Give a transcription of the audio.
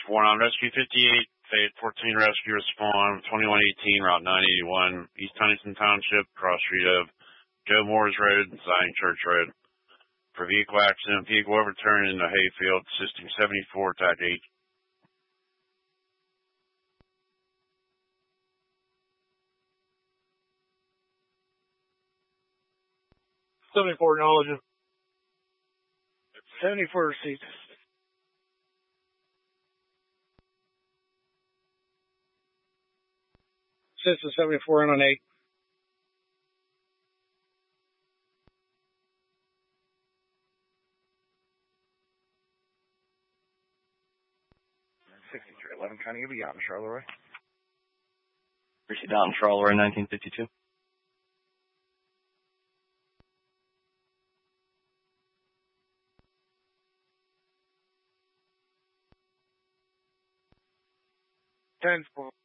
4-9 Rescue 58, Fayette 14 Rescue Respond, 2118 Route 981, East Huntington Township, cross street of Joe Moore's Road, Zion Church Road. For vehicle accident, vehicle overturned in the hayfield, system 74, TAC 8. 74 acknowledging. 74 received. System 74 in on 8. Trying to give you out in Charleroi. Received out in Charleroi, 1952. Ten.